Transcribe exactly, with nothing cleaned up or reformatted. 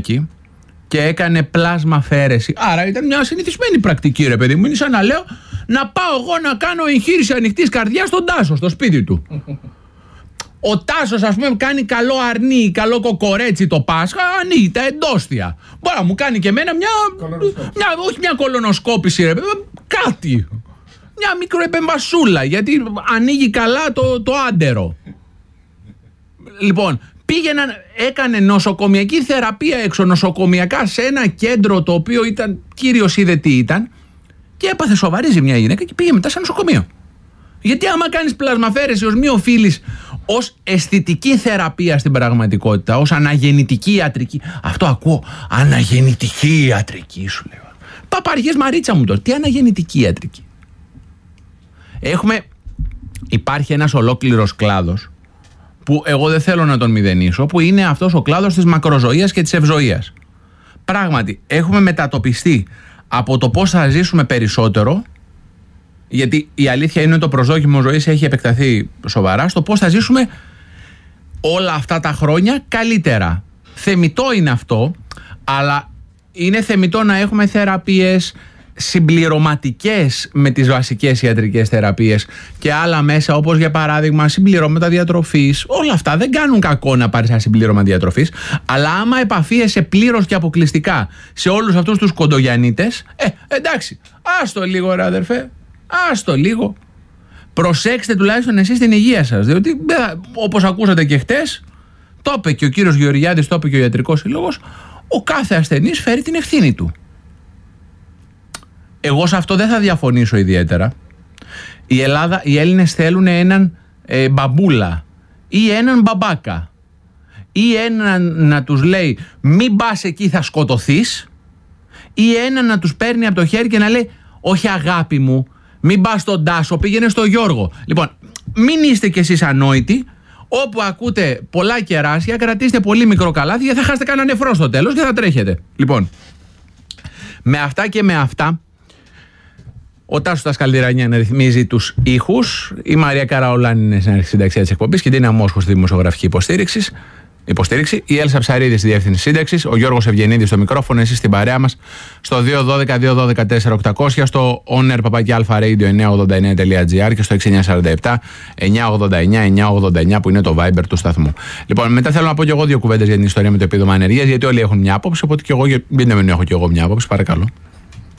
κομμάκι και έκανε πλάσμα αφαίρεση. Άρα ήταν μια συνηθισμένη πρακτική, ρε παιδί μου. Είναι σαν να λέω να πάω εγώ να κάνω εγχείρηση ανοιχτής καρδιάς στον Τάσο, στο σπίτι του. Ο Τάσος, ας πούμε, κάνει καλό αρνί, καλό κοκορέτσι το Πάσχα, ανοίγει τα εντόστια. Μπορεί να μου κάνει και εμένα μια, μια όχι μια κολονοσκόπηση, ρε παιδί, κάτι. Μια μικροεπεμβασούλα, γιατί ανοίγει καλά το, το άντερο. Λοιπόν, πήγαιναν, έκανε νοσοκομιακή θεραπεία εξωνοσοκομιακά σε ένα κέντρο το οποίο ήταν, κύριος είδε τι ήταν, και έπαθε σοβαρή ζημιά η γυναίκα και πήγε μετά σε νοσοκομείο. Γιατί άμα κάνεις πλασμαφέρεση ως μη οφείλεις ως αισθητική θεραπεία στην πραγματικότητα, ως αναγεννητική ιατρική, αυτό ακούω, αναγεννητική ιατρική σου λέω. Παπαριές Μαρίτσα μου τώρα, τι αναγεννητική ιατρική. Έχουμε, υπάρχει ένας ολόκληρος κλάδος που εγώ δεν θέλω να τον μηδενίσω, που είναι αυτός ο κλάδος της μακροζωίας και της ευζωίας. Πράγματι, έχουμε μετατοπιστεί από το πώς θα ζήσουμε περισσότερο, γιατί η αλήθεια είναι ότι το προσδόκιμο ζωής έχει επεκταθεί σοβαρά, στο πώς θα ζήσουμε όλα αυτά τα χρόνια καλύτερα. Θεμιτό είναι αυτό, αλλά είναι θεμιτό να έχουμε θεραπείες συμπληρωματικές με τις βασικές ιατρικές θεραπείες και άλλα μέσα, όπως για παράδειγμα συμπληρώματα διατροφής. Όλα αυτά δεν κάνουν κακό να πάρεις ένα συμπλήρωμα διατροφής, αλλά άμα επαφίεσαι πλήρως και αποκλειστικά σε όλους αυτούς τους κοντογιαννίτες, ε, εντάξει, άστο λίγο ρε αδερφέ, άστο λίγο. Προσέξτε τουλάχιστον εσείς την υγεία σας, διότι όπως ακούσατε και χτες, το είπε και ο κύριος Γεωργιάδης, το είπε και ο Ιατρικός Σύλλογος, ο κάθε ασθενής φέρει την ευθύνη του. Εγώ σε αυτό δεν θα διαφωνήσω ιδιαίτερα. Η Ελλάδα, οι Έλληνες θέλουν έναν ε, μπαμπούλα ή έναν μπαμπάκα ή έναν να τους λέει μην πας εκεί θα σκοτωθείς, ή έναν να τους παίρνει από το χέρι και να λέει όχι αγάπη μου, μην πας στον Τάσο, πήγαινε στο Γιώργο. Λοιπόν, μην είστε κι εσείς ανόητοι. Όπου ακούτε πολλά κεράσια, κρατήστε πολύ μικρό καλάθι, γιατί θα χάσετε κανένα νεφρό στο τέλος και θα τρέχετε. Λοιπόν, με αυτά και με αυτά, ο Τάσος Τασκαλδηρανιάν ρυθμίζει τους ήχους, η Μαρία Καραολάνη είναι στην συνταξία της εκπομπής και την Τίνα Μόσχο στη δημοσιογραφική υποστήριξη. Υποστήριξη, η Έλσα Ψαρίδη στη διεύθυνση σύνταξης, ο Γιώργος Ευγενίδης στο μικρόφωνο, εσείς στην παρέα μας στο δύο ένα δύο δύο ένα τέσσερα οκτακόσια, στο onair παπάκι αλφα radio εννιακόσια ογδόντα εννέα τελεία τζι άρ και στο έξι εννιά τέσσερα επτά εννιακόσια ογδόντα εννέα εννιακόσια ογδόντα εννέα που είναι το Viber του σταθμού. Λοιπόν, μετά θέλω να πω και εγώ δύο κουβέντες για την ιστορία με το επίδομα ανεργίας, γιατί όλοι έχουν μια άποψη, οπότε και εγώ, γιατί να μην έχω και εγώ μια άποψη, παρακαλώ.